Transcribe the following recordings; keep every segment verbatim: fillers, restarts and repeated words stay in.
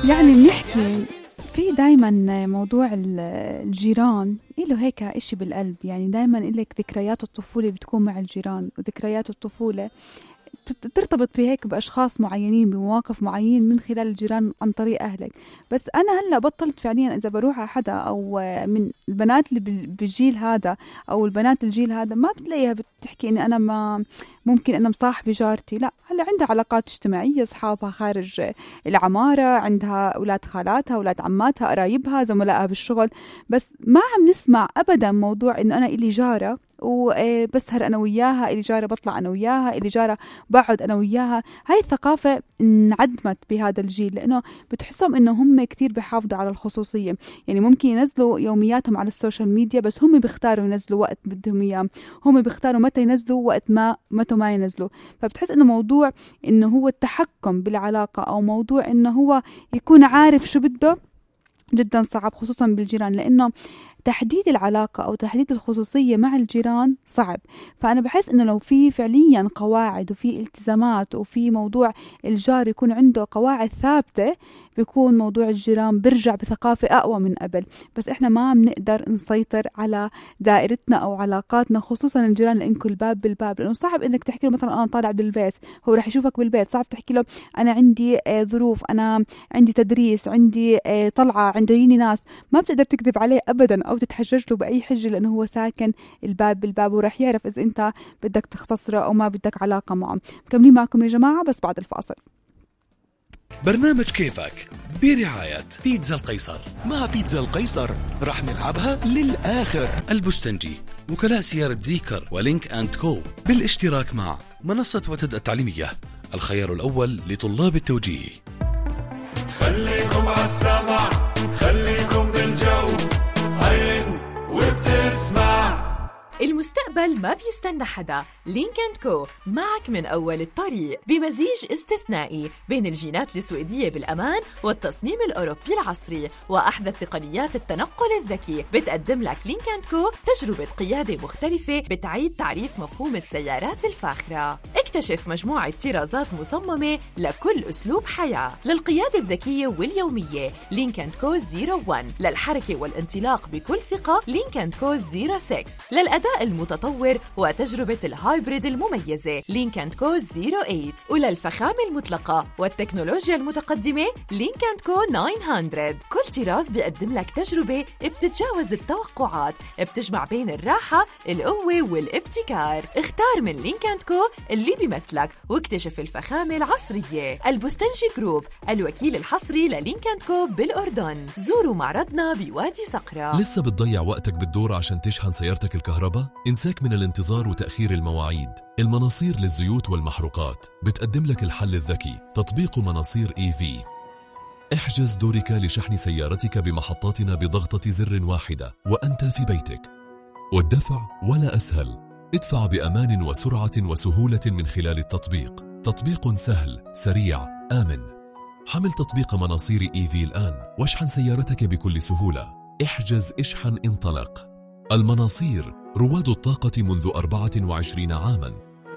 يعني بنحكي في دايما موضوع الجيران إله هيك إشي بالقلب. يعني دايما إلك ذكريات الطفولة بتكون مع الجيران، وذكريات الطفولة ترتبط بهيك بأشخاص معينين بمواقف معينين من خلال الجيران عن طريق أهلك. بس أنا هلأ بطلت فعليا إذا بروح على حدا أو من البنات اللي بالجيل هذا أو البنات الجيل هذا ما بتلاقيها بتحكي إني أنا ما ممكن أنا مصاحبة جارتي. لا، هلا عندها علاقات اجتماعية، أصحابها خارج العمارة، عندها أولاد خالاتها، أولاد عماتها، قرايبها، زملائها بالشغل. بس ما عم نسمع أبدا موضوع إنه أنا إلي جارة وبسهر أنا وياها، إلي جارة بطلع أنا وياها، إلي جارة بقعد أنا وياها. هاي الثقافة انعدمت بهذا الجيل، لأنه بتحسهم إنه هم كتير بيحافظوا على الخصوصية. يعني ممكن ينزلوا يومياتهم على السوشيال ميديا، بس هم بيختاروا ينزلوا وقت بدهم إياه، هم بيختاروا متى ينزلوا وقت ما متى ما ينزلوا. فبتحس إنه موضوع إنه هو التحكم بالعلاقة أو موضوع إنه هو يكون عارف شو بده جدا صعب، خصوصا بالجيران، لأنه تحديد العلاقة أو تحديد الخصوصية مع الجيران صعب. فأنا بحس إنه لو في فعليا قواعد وفي التزامات وفي موضوع الجار يكون عنده قواعد ثابتة، بيكون موضوع الجيران برجع بثقافة أقوى من قبل. بس إحنا ما عم نقدر نسيطر على دائرتنا أو علاقاتنا، خصوصا الجيران، لأن كل باب بالباب. لأنه صعب إنك تحكي له مثلا أنا طالع بالبيت، هو رح يشوفك بالبيت. صعب تحكي له أنا عندي آه ظروف، أنا عندي تدريس، عندي آه طلعة، عندي ناس. ما بتقدر تكذب عليه أبدا أو تتحجج له بأي حجة، لأنه هو ساكن الباب بالباب ورح يعرف إذا أنت بدك تختصره أو ما بدك علاقة معه. مكملين معكم يا جماعة بس بعد الفاصل. برنامج كيفك برعاية بيتزا القيصر. مع بيتزا القيصر رح نلعبها للآخر. البستنجي، وكلاء سيارة زيكر ولينك أند كو، بالاشتراك مع منصة وتد التعليمية، الخيار الأول لطلاب التوجيه. خليكم عالسمع، خليكم بالجو، هين وبتسمع. المستقبل ما بيستنى حدا. لينك أند كو معك من أول الطريق، بمزيج استثنائي بين الجينات السويدية بالأمان والتصميم الأوروبي العصري وأحدث تقنيات التنقل الذكي. بتقدم لك لينك أند كو تجربة قيادة مختلفة بتعيد تعريف مفهوم السيارات الفاخرة. اكتشف مجموعة طرازات مصممة لكل أسلوب حياة. للقيادة الذكية واليومية لينك أند كو صفر واحد، للحركة والانطلاق بكل ثقة لينك أند كو صفر ستة، للأداء المتطور وتجربة الهايبريد المميزة لينك أند كو صفر ثمانية، وللفخامة المطلقة والتكنولوجيا المتقدمة لينك أند كو تسعمية. كل طراز بيقدم لك تجربة بتتجاوز التوقعات، بتجمع بين الراحة، القوة والابتكار. اختار من لينك أند كو اللي بيمثلك واكتشف الفخامة العصرية. البستنجي جروب، الوكيل الحصري للينك أند كو بالأردن. زوروا معرضنا بوادي صقرة. لسه بتضيع وقتك بالدور عشان تشحن سيارتك الكهرباء؟ انساك من الانتظار وتأخير المواعيد. المناصير للزيوت والمحروقات بتقدم لك الحل الذكي، تطبيق مناصير إي في. احجز دورك لشحن سيارتك بمحطاتنا بضغطة زر واحدة وأنت في بيتك. والدفع ولا أسهل، ادفع بأمان وسرعة وسهولة من خلال التطبيق. تطبيق سهل، سريع، آمن. حمل تطبيق مناصير إي في الآن واشحن سيارتك بكل سهولة. احجز، اشحن، انطلق. المناصير، رواد الطاقة منذ أربعة وعشرين عاماً.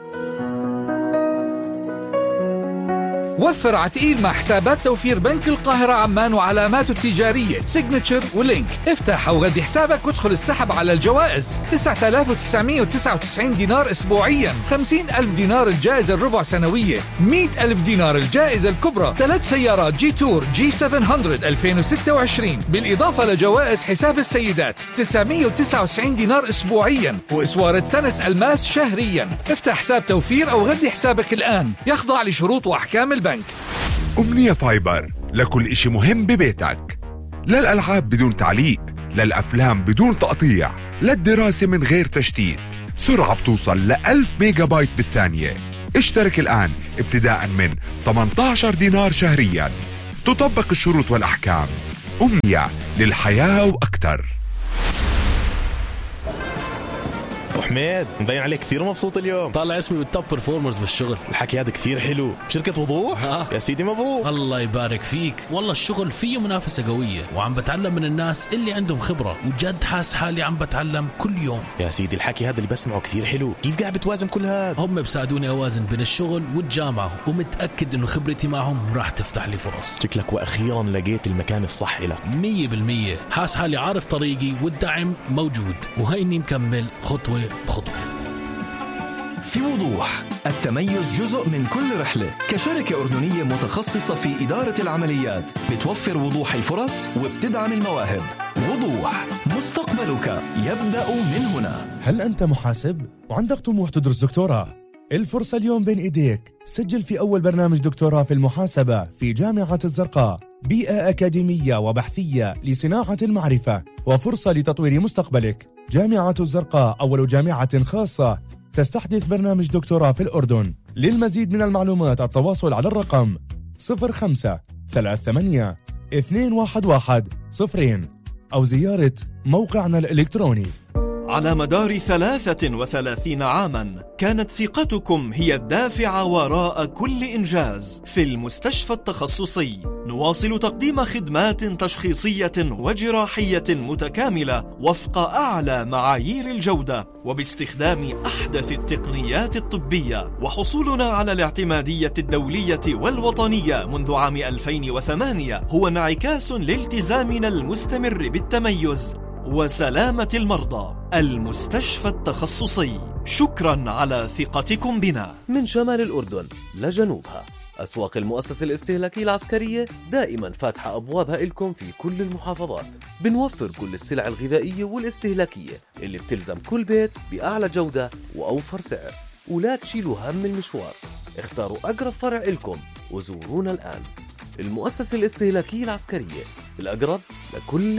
وفر عتقيل مع حسابات توفير بنك القاهرة عمان وعلاماته التجارية سيجنتشر ولينك. افتح أو غدي حسابك وادخل السحب على الجوائز. تسعة آلاف وتسعمية وتسعة وتسعين دينار أسبوعياً، خمسين ألف دينار الجائزة الربع سنوية، مئة ألف دينار الجائزة الكبرى، ثلاث سيارات جي تور جي سبعمية ألفين وستة وعشرين، بالإضافة لجوائز حساب السيدات تسعمية وتسعة وتسعين دينار أسبوعياً، وإسوار التنس ألماس شهرياً. افتح حساب توفير أو غدي حسابك الآن، يخضع لشروط وأحكام البنك. أمنية فايبر، لكل إشي مهم ببيتك. للألعاب بدون تعليق، للأفلام بدون تقطيع، للدراسة من غير تشتيت. سرعة بتوصل ل ألف ميجا بايت بالثانية. اشترك الآن ابتداء من ثمانية عشر دينار شهريا. تطبق الشروط والأحكام. أمنية، للحياة وأكثر. حميد مبين عليك كثير مبسوط اليوم. طالع اسمي بالتوب برفورمرز بالشغل. الحكي هذا كثير حلو بشركة وضوح. ها. يا سيدي مبروك. الله يبارك فيك. والله الشغل فيه منافسة قوية وعم بتعلم من الناس اللي عندهم خبرة وجد حاس حالي عم بتعلم كل يوم. يا سيدي الحكي هذا اللي بسمعه كثير حلو. كيف قاعد بتوازن كل هذا؟ هم بساعدوني أوازن بين الشغل والجامعة ومتأكد إنه خبرتي معهم راح تفتح لي فرص. شكلك وأخيرا لقيت المكان الصح لك. مية بالمية حاس حالي عارف طريقي والدعم موجود وهيني مكمل خطوة بخطوة. في وضوح التميز جزء من كل رحلة. كشركة أردنية متخصصة في إدارة العمليات بتوفر وضوح الفرص وبتدعم المواهب. وضوح مستقبلك يبدأ من هنا. هل أنت محاسب وعندك طموح تدرس دكتوراه؟ الفرصة اليوم بين إيديك. سجل في أول برنامج دكتوراه في المحاسبة في جامعة الزرقاء. بيئة أكاديمية وبحثية لصناعة المعرفة وفرصة لتطوير مستقبلك. جامعة الزرقاء أول جامعة خاصة تستحدث برنامج دكتوراه في الأردن. للمزيد من المعلومات التواصل على الرقم صفر خمسة ثلاثة ثمانية اثنين واحد واحد صفرين أو زيارة موقعنا الإلكتروني. على مدار ثلاثة وثلاثين عاماً كانت ثقتكم هي الدافع وراء كل إنجاز. في المستشفى التخصصي نواصل تقديم خدمات تشخيصية وجراحية متكاملة وفق أعلى معايير الجودة وباستخدام أحدث التقنيات الطبية. وحصولنا على الاعتمادية الدولية والوطنية منذ عام ألفين وثمانية هو انعكاس لالتزامنا المستمر بالتميز وسلامة المرضى. المستشفى التخصصي، شكرا على ثقتكم بنا. من شمال الأردن لجنوبها، أسواق المؤسسة الاستهلاكية العسكرية دائما فاتحة أبوابها لكم في كل المحافظات. بنوفر كل السلع الغذائية والاستهلاكية اللي بتلزم كل بيت بأعلى جودة وأوفر سعر. ولا تشيلوا هم المشوار، اختاروا أقرب فرع لكم وزورونا الآن. المؤسسة الاستهلاكية العسكرية، الأقرب لكل